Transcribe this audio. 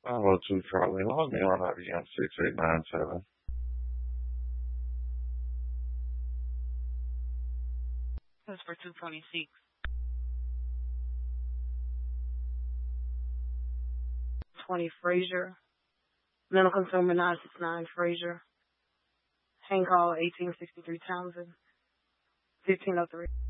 Hello, 2 Charlie. Log me on IBM 6897. That's for 226. 20 Frazier. Mental consumer 969 Frazier. Hang call 1863 Townsend. 1503.